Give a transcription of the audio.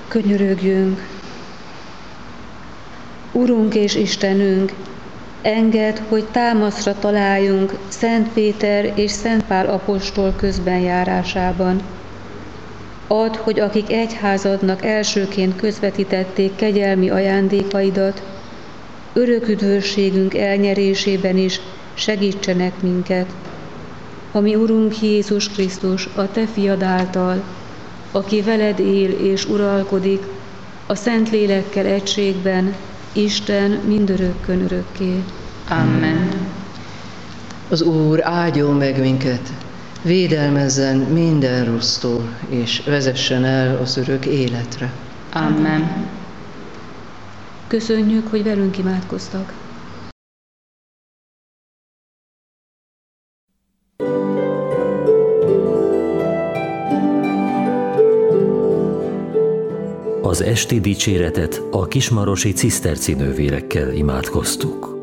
Könyörögjünk! Urunk és Istenünk, engedd, hogy támaszra találjunk Szent Péter és Szent Pál apostol közbenjárásában. Add, hogy akik egyházadnak elsőként közvetítették kegyelmi ajándékaidat, örök üdvösségünk elnyerésében is segítsenek minket. Ami Urunk Jézus Krisztus, a Te fiad által, aki veled él és uralkodik, a Szentlélekkel egységben, Isten mindörökkön örökké. Amen. Az Úr áldjon meg minket, védelmezzen minden rossztól, és vezessen el az örök életre. Amen. Köszönjük, hogy velünk imádkoztak. Az esti dicséretet a kismarosi ciszterci nővérekkel imádkoztuk.